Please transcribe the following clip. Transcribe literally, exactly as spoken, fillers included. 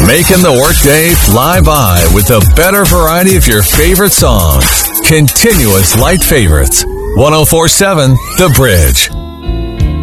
Making the workday fly by with a better variety of your favorite songs. Continuous light favorites. ten forty-seven The Bridge.